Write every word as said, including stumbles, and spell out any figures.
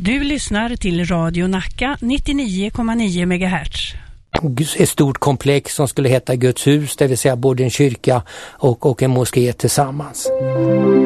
Du lyssnar till Radio Nacka nittionio komma nio megahertz. Ett stort komplex som skulle heta Guds hus, det vill säga både en kyrka och, och en moské tillsammans.